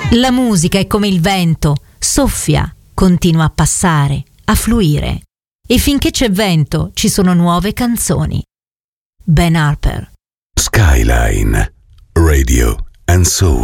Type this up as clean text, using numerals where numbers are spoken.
La musica è come il vento, soffia, continua a passare, a fluire. E finché c'è vento ci sono nuove canzoni. Ben Harper. Skyline Radio and Soul.